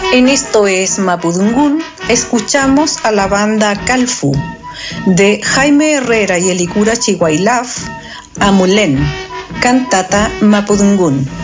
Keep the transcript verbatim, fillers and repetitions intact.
En Esto es Mapudungún, escuchamos a la banda Calfu, de Jaime Herrera y Elikura Chihuailaf, Amulén, cantata Mapudungún.